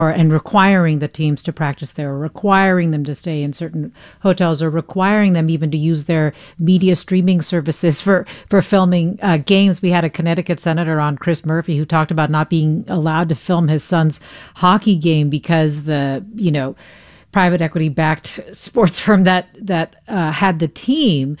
and requiring the teams to practice there, or requiring them to stay in certain hotels, or requiring them even to use their media streaming services for filming games. We had a Connecticut senator on, Chris Murphy, who talked about not being allowed to film his son's hockey game because the private equity backed sports firm that had the team